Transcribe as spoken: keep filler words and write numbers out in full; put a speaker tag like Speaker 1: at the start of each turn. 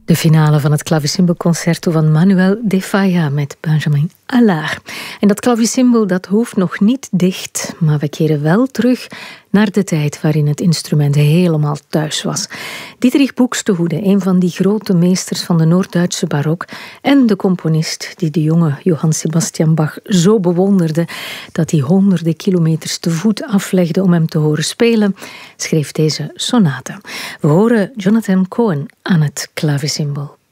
Speaker 1: De finale van het clavicembelconcerto van Manuel de Falla met Benjamin Allard. En dat clavicembel dat hoeft nog niet dicht, maar we keren wel terug naar de tijd waarin het instrument helemaal thuis was. Dietrich Buxtehude, een van die grote meesters van de Noord-Duitse barok en de componist die de jonge Johann Sebastian Bach zo bewonderde dat hij honderden kilometers te voet aflegde om hem te horen spelen, schreef deze sonate. We horen Jonathan Cohen aan het clavicembal.